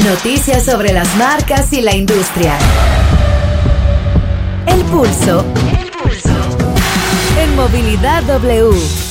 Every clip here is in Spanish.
Noticias sobre las marcas y la industria. El Pulso. En Movilidad W.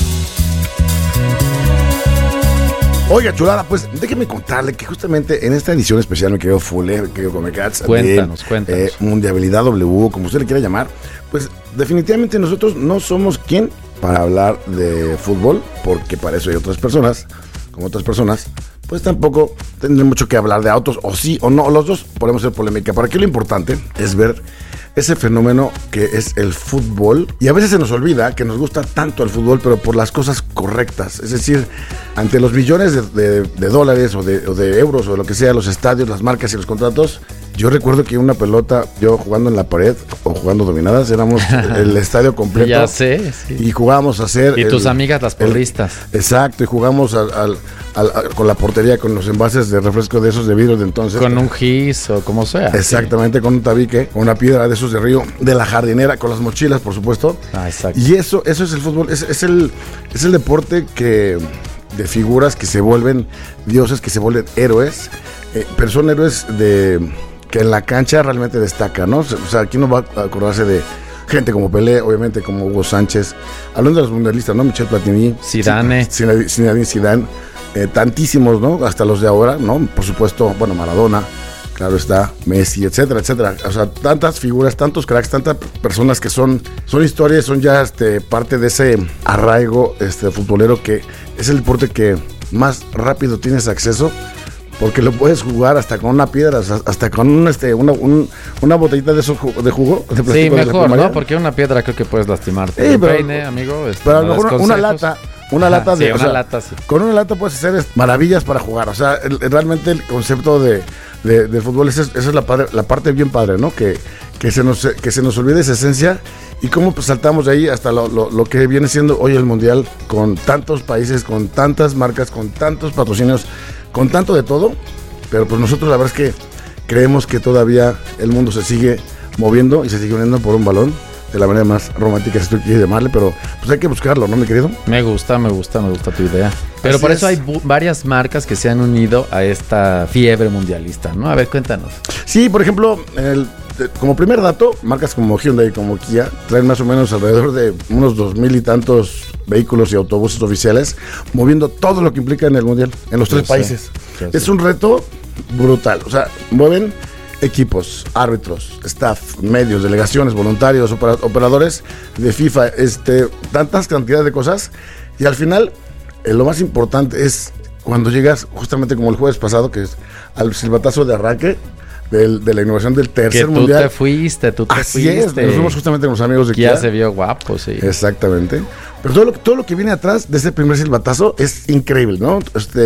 Oiga, chulada, pues déjeme contarle que justamente en esta edición especial, mi querido Fuller, mi querido Comecats, Cuéntanos. Mundialidad W, como usted le quiera llamar, pues definitivamente nosotros no somos quien para hablar de fútbol, porque para eso hay otras personas, como otras personas, pues tampoco tendré mucho que hablar de autos, o sí o no, los dos podemos ser polémica. Para aquí lo importante es ver ese fenómeno que es el fútbol, y a veces se nos olvida que nos gusta tanto el fútbol, pero por las cosas correctas, es decir, ante los millones de dólares o de euros o de lo que sea, los estadios, las marcas y los contratos. Yo recuerdo que una pelota, yo jugando en la pared o jugando dominadas, éramos el estadio completo. Ya sé, sí. Y jugábamos a hacer... Y tus amigas las porristas. Exacto, y jugamos con la portería, con los envases de refresco de esos de vidrio de entonces. Con un gis o como sea. Exactamente, sí. Con un tabique, con una piedra de esos de río, de la jardinera, con las mochilas, por supuesto. Ah, exacto. Y eso es el fútbol, es el deporte de figuras que se vuelven dioses, que se vuelven héroes, pero son héroes que en la cancha realmente destacan, ¿no? O sea, ¿quién no va a acordarse de gente como Pelé, obviamente como Hugo Sánchez, hablando de los mundialistas, ¿no? Michel Platini, Zidane, Zinedine Zidane, tantísimos, ¿no? Hasta los de ahora, ¿no? Por supuesto, bueno, Maradona, claro está, Messi, etcétera, etcétera. O sea, tantas figuras, tantos cracks, tantas personas que son historias, son ya parte de ese arraigo futbolero, que es el deporte que más rápido tienes acceso, porque lo puedes jugar hasta con una piedra, hasta con una botellita de jugo de plástico. Sí, mejor, ¿no? Porque una piedra creo que puedes lastimarte. Sí, pero, peine, amigo. Pero a lo mejor una lata. Una lata sí, una lata, sí. Con una lata puedes hacer maravillas para jugar. O sea, realmente el concepto de fútbol, esa es la parte bien padre, ¿no? Que se nos olvide esa esencia, y cómo pues saltamos de ahí hasta lo que viene siendo hoy el Mundial, con tantos países, con tantas marcas, con tantos patrocinios, con tanto de todo. Pero pues nosotros la verdad es que creemos que todavía el mundo se sigue moviendo y se sigue uniendo por un balón, de la manera más romántica, si tú quieres llamarle, pero pues hay que buscarlo, ¿no, mi querido? Me gusta tu idea. Pero por eso hay varias marcas que se han unido a esta fiebre mundialista, ¿no? A ver, cuéntanos. Sí, por ejemplo, como primer dato, marcas como Hyundai y como Kia traen más o menos alrededor de unos 2,000 y tantos vehículos y autobuses oficiales, moviendo todo lo que implica en el mundial, en los tres países. Es un reto brutal, o sea, mueven equipos, árbitros, staff, medios, delegaciones, voluntarios, operadores de FIFA, tantas cantidades de cosas, y al final lo más importante es cuando llegas, justamente como el jueves pasado, que es al silbatazo de arranque de la inauguración del tercer mundial. Tú te fuiste. Así es, nos fuimos justamente con los amigos de Kia. Ya se vio guapo, sí. Exactamente. Pero todo lo que viene atrás de ese primer silbatazo es increíble, ¿no?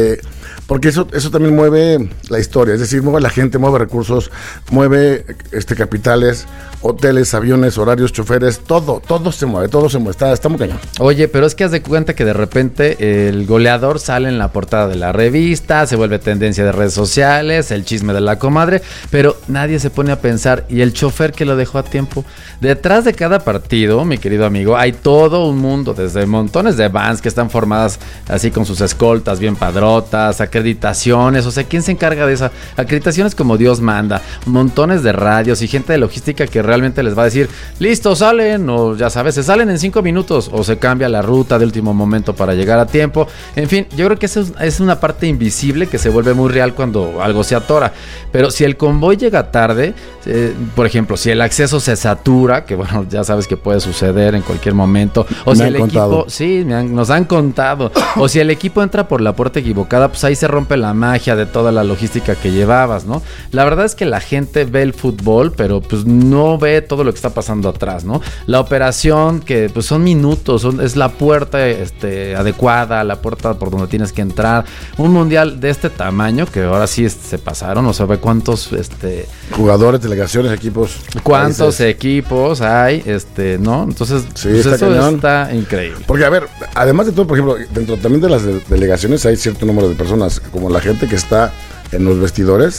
Porque eso también mueve la historia, es decir, mueve a la gente, mueve recursos, mueve capitales, hoteles, aviones, horarios, choferes, todo se mueve, está muy cañón. Oye, pero es que haz de cuenta que de repente el goleador sale en la portada de la revista, se vuelve tendencia de redes sociales, el chisme de la comadre, pero nadie se pone a pensar, y el chofer que lo dejó a tiempo. Detrás de cada partido, mi querido amigo, hay todo un mundo, desde montones de vans que están formadas así con sus escoltas bien padrotas, acreditaciones, o sea, ¿quién se encarga de esa? Acreditaciones como Dios manda, montones de radios y gente de logística que realmente les va a decir, listo, salen, o ya sabes, se salen en 5 minutos, o se cambia la ruta de último momento para llegar a tiempo. En fin, yo creo que eso es una parte invisible que se vuelve muy real cuando algo se atora. Pero si el convoy llega tarde, por ejemplo, si el acceso se satura, que bueno, ya sabes que puede suceder en cualquier momento, o si el equipo, sí, nos han contado, o si el equipo entra por la puerta equivocada, pues ahí se rompe la magia de toda la logística que llevabas, ¿no? La verdad es que la gente ve el fútbol, pero pues no ve todo lo que está pasando atrás, ¿no? La operación, que pues son minutos, es la puerta adecuada, la puerta por donde tienes que entrar. Un mundial de este tamaño, que ahora sí se pasaron, o sea, ve cuántos jugadores, delegaciones, equipos, cuántos países, equipos hay, ¿no? Entonces, sí, pues eso está increíble. Porque, a ver, además de todo, por ejemplo, dentro también de las delegaciones hay cierto número de personas, como la gente que está en los vestidores,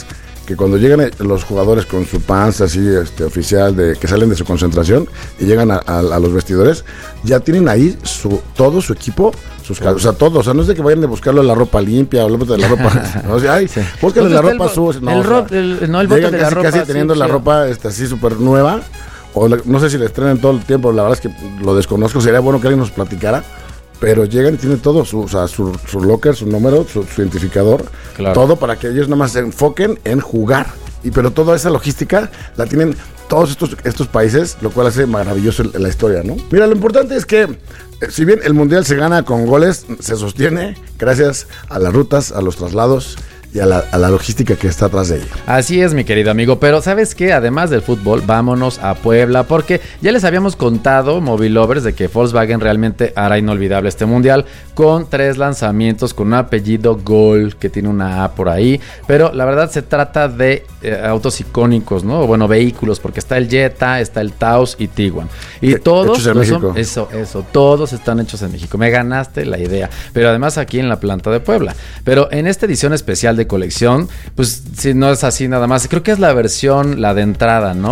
que cuando llegan los jugadores con su panza así oficial, que salen de su concentración y llegan a los vestidores, ya tienen ahí todo su equipo, o sea, todo, o sea, no es de que vayan a buscarlo en la ropa limpia o de la ropa, no, o sea, ay, sí. Búsquenle la ropa sucia, no, el bote de la ropa, casi teniendo la ropa así súper nueva, no sé si la estrenan todo el tiempo, la verdad es que lo desconozco, sería bueno que alguien nos platicara. Pero llegan y tienen todo, su locker, su número, su identificador, claro. Todo para que ellos nada más se enfoquen en jugar. Pero toda esa logística la tienen todos estos países, lo cual hace maravilloso la historia, ¿no? Mira, lo importante es que, si bien el Mundial se gana con goles, se sostiene gracias a las rutas, a los traslados y a la logística que está atrás de ella. Así es, mi querido amigo, pero ¿sabes qué? Además del fútbol, vámonos a Puebla, porque ya les habíamos contado, Movilovers, de que Volkswagen realmente hará inolvidable este mundial, con 3 lanzamientos, con un apellido Gol, que tiene una A por ahí, pero la verdad se trata de autos icónicos, ¿no? Bueno, vehículos, porque está el Jetta, está el Taos y Tiguan, y todos, hechos en México. Eso, todos están hechos en México, me ganaste la idea, pero además aquí en la planta de Puebla, pero en esta edición especial de colección, pues si no es así nada más, creo que es la de entrada, ¿no?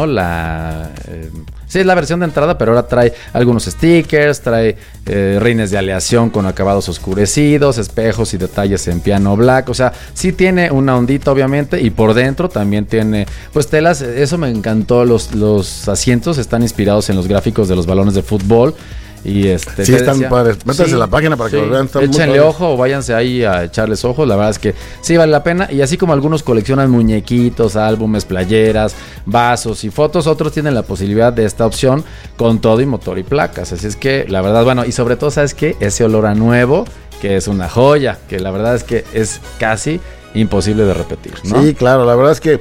Sí, es la versión de entrada, pero ahora trae algunos stickers, trae rines de aleación con acabados oscurecidos, espejos y detalles en piano black, o sea, sí tiene una ondita obviamente, y por dentro también tiene pues telas, eso me encantó, los asientos están inspirados en los gráficos de los balones de fútbol. Y sí, están padres. Métanse en la página para que lo vean. Échenle ojo o váyanse ahí a echarles ojos. La verdad es que sí vale la pena. Y así como algunos coleccionan muñequitos, álbumes, playeras, vasos y fotos, otros tienen la posibilidad de esta opción con todo y motor y placas. Así es que la verdad, bueno, y sobre todo, ¿sabes qué? Ese olor a nuevo, que es una joya, que la verdad es que es casi imposible de repetir, ¿no? Sí, claro, la verdad es que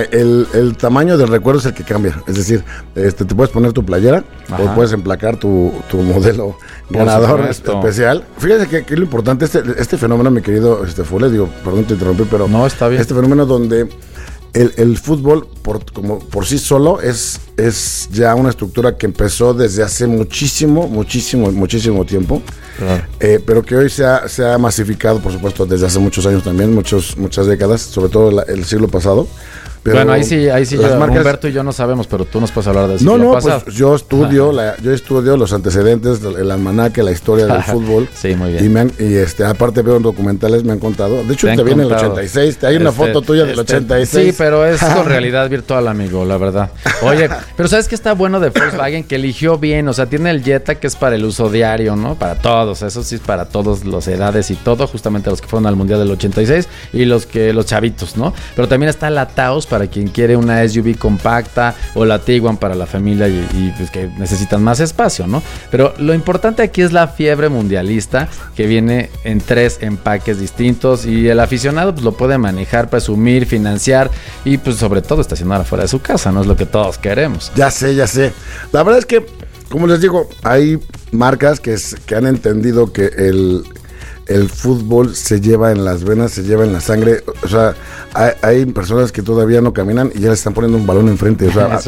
el tamaño del recuerdo es el que cambia, es decir, te puedes poner tu playera, o puedes emplacar tu modelo ganador especial. Fíjate que es lo importante, este fenómeno, mi querido Fules, digo, perdón te interrumpí, pero no, está bien. Este fenómeno donde el fútbol por sí solo es ya una estructura que empezó desde hace muchísimo tiempo, claro. Pero que hoy se ha masificado, por supuesto, desde hace muchos años también, muchas décadas, sobre todo el siglo pasado. Pero bueno, ahí sí marcas, Humberto y yo no sabemos, pero tú nos puedes hablar del siglo pasado. Pues yo estudio los antecedentes, el almanaque, la historia del fútbol. Sí, muy bien. Y aparte veo documentales, me han contado. De hecho, te viene el 86, hay una foto tuya del 86. Sí, pero es con realidad virtual, amigo, la verdad. Oye, pero ¿sabes qué está bueno de Volkswagen? Que eligió bien, o sea, tiene el Jetta, que es para el uso diario, ¿no? Para todos, eso sí es para todas las edades y todo, justamente los que fueron al Mundial del 86 y los chavitos, ¿no? Pero también está la Taos para quien quiere una SUV compacta, o la Tiguan para la familia y pues que necesitan más espacio, ¿no? Pero lo importante aquí es la fiebre mundialista, que viene en 3 empaques distintos, y el aficionado pues lo puede manejar, presumir, financiar y pues sobre todo estacionar afuera de su casa, no es lo que todos queremos. Ya sé. La verdad es que, como les digo, hay marcas que han entendido que el fútbol se lleva en las venas, se lleva en la sangre. O sea, hay personas que todavía no caminan y ya les están poniendo un balón enfrente. O sea,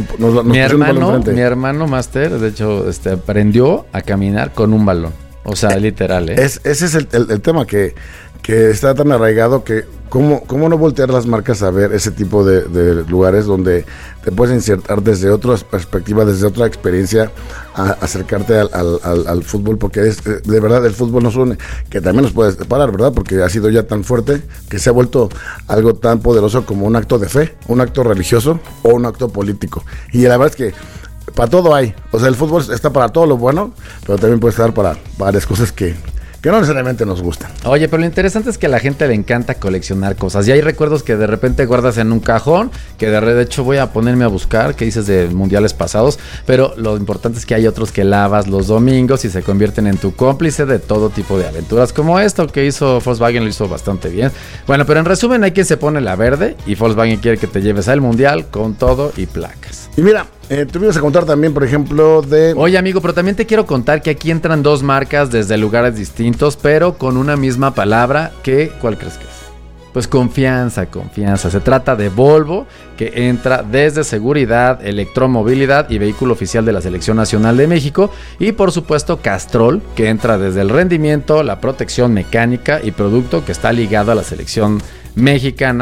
mi hermano Master, de hecho, aprendió a caminar con un balón. O sea, literal, ¿eh? Ese es el tema que está tan arraigado que ¿cómo no voltear las marcas a ver ese tipo de lugares donde te puedes insertar desde otras perspectivas, desde otra experiencia, a acercarte al fútbol, porque de verdad el fútbol nos une, que también nos puede separar, ¿verdad? Porque ha sido ya tan fuerte que se ha vuelto algo tan poderoso como un acto de fe, un acto religioso o un acto político. Y la verdad es que para todo hay, o sea, el fútbol está para todo lo bueno, pero también puede estar para varias cosas que no necesariamente nos gustan. Oye, pero lo interesante es que a la gente le encanta coleccionar cosas. Y hay recuerdos que de repente guardas en un cajón, que de hecho voy a ponerme a buscar, que dices de mundiales pasados, pero lo importante es que hay otros que lavas los domingos y se convierten en tu cómplice de todo tipo de aventuras, como esto que hizo Volkswagen, lo hizo bastante bien. Bueno, pero en resumen, hay quien se pone la verde y Volkswagen quiere que te lleves al mundial con todo y placas. Y mira, tú me ibas a contar también, por ejemplo, de... Oye, amigo, pero también te quiero contar que aquí entran 2 marcas desde lugares distintos, pero con una misma palabra. ¿Cuál crees que es? Pues confianza. Se trata de Volvo, que entra desde seguridad, electromovilidad y vehículo oficial de la Selección Nacional de México. Y por supuesto Castrol, que entra desde el rendimiento, la protección mecánica y producto, que está ligado a la selección mexicana.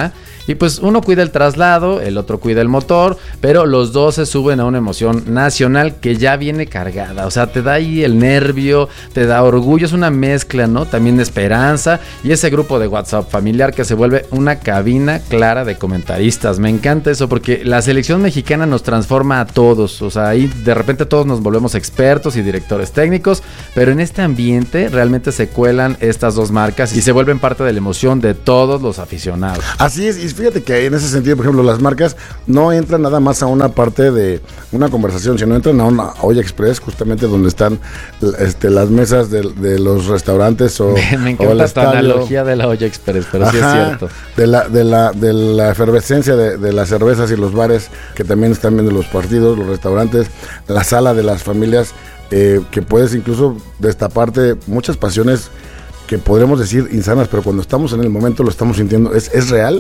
Y pues uno cuida el traslado, el otro cuida el motor, pero los dos se suben a una emoción nacional que ya viene cargada. O sea, te da ahí el nervio, te da orgullo, es una mezcla, ¿no? También de esperanza y ese grupo de WhatsApp familiar que se vuelve una cabina clara de comentaristas. Me encanta eso porque la selección mexicana nos transforma a todos. O sea, ahí de repente todos nos volvemos expertos y directores técnicos, pero en este ambiente realmente se cuelan estas dos marcas y se vuelven parte de la emoción de todos los aficionados. Así es, y fíjate que en ese sentido, por ejemplo, las marcas no entran nada más a una parte de una conversación, sino entran a una olla express, justamente donde están las mesas de los restaurantes o me encanta el estadio. Tu analogía de la olla express, pero Ajá, sí es cierto. De la efervescencia de las cervezas y los bares que también están viendo los partidos, los restaurantes, la sala de las familias, que puedes incluso destaparte muchas pasiones que podremos decir insanas, pero cuando estamos en el momento lo estamos sintiendo, es real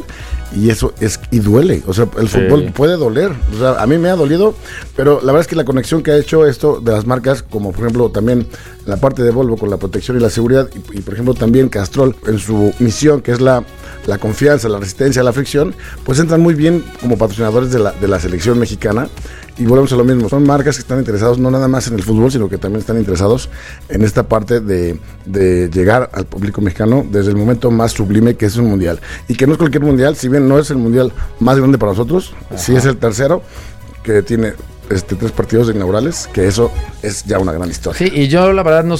y duele. O sea, el fútbol puede doler. O sea, a mí me ha dolido, pero la verdad es que la conexión que ha hecho esto de las marcas, como por ejemplo también la parte de Volvo con la protección y la seguridad, y por ejemplo también Castrol en su misión, que es la confianza, la resistencia, la fricción, pues entran muy bien como patrocinadores de la selección mexicana. Y volvemos a lo mismo, son marcas que están interesados no nada más en el fútbol, sino que también están interesados en esta parte de llegar al público mexicano desde el momento más sublime que es un mundial. Y que no es cualquier mundial, si bien no es el mundial más grande para nosotros, sí es el tercero, que tiene 3 partidos inaugurales, que eso es ya una gran historia. Sí, y yo la verdad no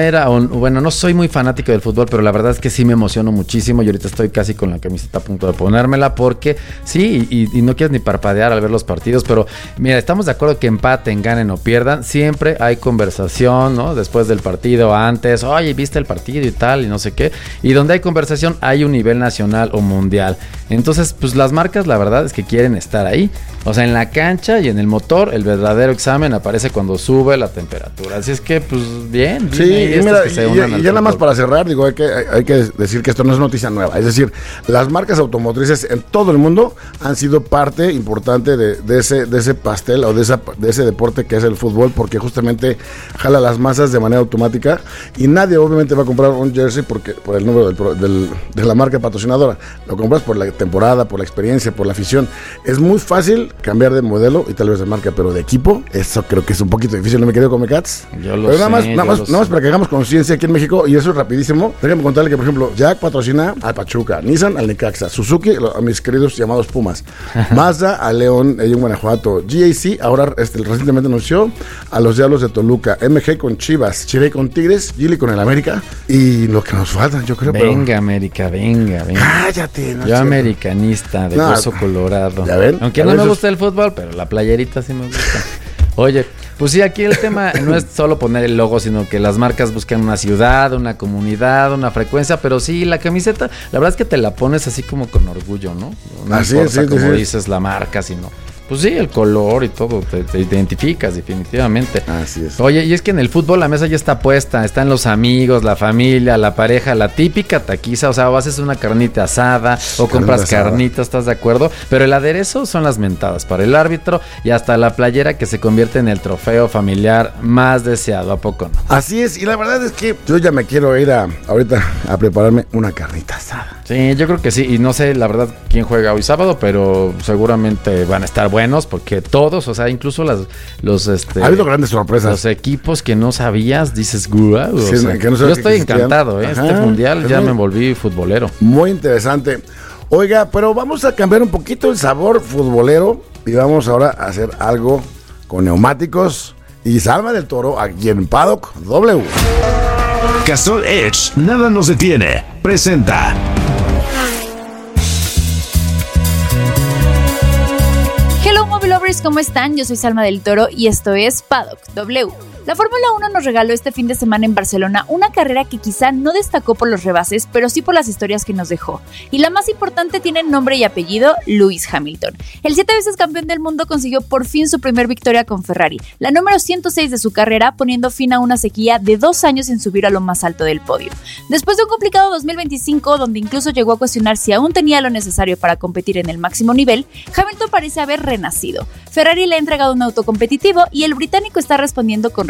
soy muy fanático del fútbol, pero la verdad es que sí me emociono muchísimo y ahorita estoy casi con la camiseta a punto de ponérmela porque sí, y no quieres ni parpadear al ver los partidos, pero mira, estamos de acuerdo que empaten, ganen o pierdan, siempre hay conversación, ¿no? Después del partido, antes, oye, viste el partido y tal, y no sé qué, y donde hay conversación hay un nivel nacional o mundial. Entonces, pues las marcas la verdad es que quieren estar ahí, o sea, en la cancha y en el motor. El verdadero examen aparece cuando sube la temperatura. Así es que, pues, bien. Sí, y mira, y ya nada más para cerrar, digo, hay que decir que esto no es noticia nueva. Es decir, las marcas automotrices en todo el mundo han sido parte importante de ese pastel o de ese deporte que es el fútbol, porque justamente jala las masas de manera automática y nadie obviamente va a comprar un jersey por el número de la marca patrocinadora. Lo compras por la temporada, por la experiencia, por la afición. Es muy fácil cambiar de modelo y tal vez de marca, pero de equipo, eso creo que es un poquito difícil, ¿no, me querido Comecats? Yo lo pero sé. Nada más para que hagamos conciencia aquí en México, y eso es rapidísimo. Déjame contarle que, por ejemplo, Jack patrocina al Pachuca, Nissan al Necaxa, Suzuki a mis queridos llamados Pumas, Mazda a León, en Guanajuato, GAC ahora recientemente anunció a los Diablos de Toluca, MG con Chivas, Chile con Tigres, Gili con el América, y lo que nos falta, yo creo. Venga, América, venga. Cállate. Yo americanista, de hueso colorado. ¿Ya ven? Aunque no me gusta el fútbol, pero la playerita sí me gusta. Oye, pues sí, aquí el tema no es solo poner el logo, sino que las marcas buscan una ciudad, una comunidad, una frecuencia, pero sí, la camiseta, la verdad es que te la pones así como con orgullo, ¿no? No así importa es, como dices la marca, sino... Pues sí, el color y todo, te identificas definitivamente. Así es. Oye, y es que en el fútbol la mesa ya está puesta, están los amigos, la familia, la pareja, la típica taquiza, o sea, o haces una carnita asada o compras carnitas, ¿estás de acuerdo? Pero el aderezo son las mentadas para el árbitro y hasta la playera que se convierte en el trofeo familiar más deseado, ¿a poco no? Así es, y la verdad es que yo ya me quiero ir ahorita a prepararme una carnita asada. Sí, yo creo que sí, y no sé la verdad quién juega hoy sábado, pero seguramente van a estar buenos porque todos, o sea, incluso ha habido grandes sorpresas. Los equipos que no sabías, dices, guau, sí, o sea, que no yo estoy encantado, Ajá, este mundial ya me volví futbolero. Muy interesante. Oiga, pero vamos a cambiar un poquito el sabor futbolero y vamos ahora a hacer algo con neumáticos y Salma del Toro aquí en Paddock W. Castrol Edge, nada nos detiene. Presenta. Hello Movie Lovers, ¿cómo están? Yo soy Salma del Toro y esto es Paddock W. La Fórmula 1 nos regaló este fin de semana en Barcelona una carrera que quizá no destacó por los rebases, pero sí por las historias que nos dejó. Y la más importante tiene nombre y apellido, Lewis Hamilton. El 7 veces campeón del mundo consiguió por fin su primer victoria con Ferrari, la número 106 de su carrera, poniendo fin a una sequía de 2 años sin subir a lo más alto del podio. Después de un complicado 2025, donde incluso llegó a cuestionar si aún tenía lo necesario para competir en el máximo nivel, Hamilton parece haber renacido. Ferrari le ha entregado un auto competitivo y el británico está respondiendo con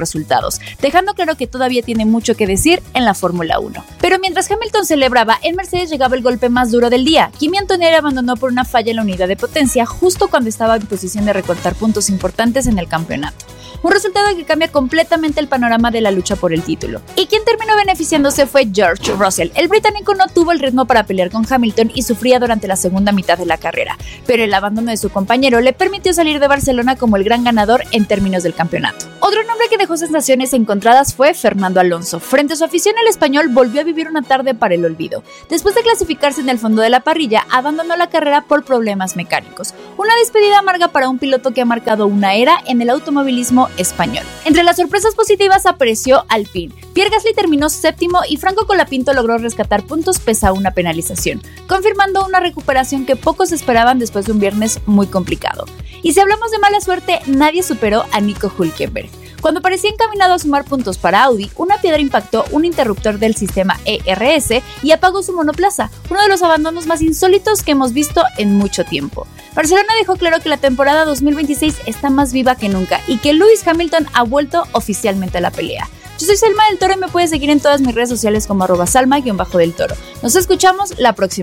resultados, dejando claro que todavía tiene mucho que decir en la Fórmula 1. Pero mientras Hamilton celebraba, en Mercedes llegaba el golpe más duro del día. Kimi Antonelli abandonó por una falla en la unidad de potencia justo cuando estaba en posición de recortar puntos importantes en el campeonato. Un resultado que cambia completamente el panorama de la lucha por el título. Y quien terminó beneficiándose fue George Russell. El británico no tuvo el ritmo para pelear con Hamilton y sufría durante la segunda mitad de la carrera, pero el abandono de su compañero le permitió salir de Barcelona como el gran ganador en términos del campeonato. Otro nombre que dejó sensaciones encontradas fue Fernando Alonso. Frente a su afición, el español volvió a vivir una tarde para el olvido. Después de clasificarse en el fondo de la parrilla, abandonó la carrera por problemas mecánicos. Una despedida amarga para un piloto que ha marcado una era en el automovilismo español. Entre las sorpresas positivas apareció Alpine. Pierre Gasly terminó séptimo y Franco Colapinto logró rescatar puntos pese a una penalización, confirmando una recuperación que pocos esperaban después de un viernes muy complicado. Y si hablamos de mala suerte, nadie superó a Nico Hülkenberg. Cuando parecía encaminado a sumar puntos para Audi, una piedra impactó un interruptor del sistema ERS y apagó su monoplaza, uno de los abandonos más insólitos que hemos visto en mucho tiempo. Barcelona dejó claro que la temporada 2026 está más viva que nunca y que Lewis Hamilton ha vuelto oficialmente a la pelea. Yo soy Salma del Toro y me puedes seguir en todas mis redes sociales como @Salma_del Toro. Nos escuchamos la próxima.